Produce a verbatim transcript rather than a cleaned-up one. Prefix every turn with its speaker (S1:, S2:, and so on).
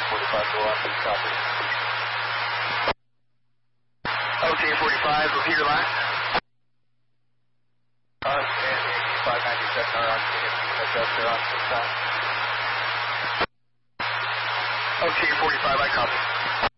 S1: forty-five, go on, copy.
S2: O T forty-five, repeat your line.
S1: Uh, five ninety-seven, or on, adjuster on this time.
S2: O T forty-five, I copy.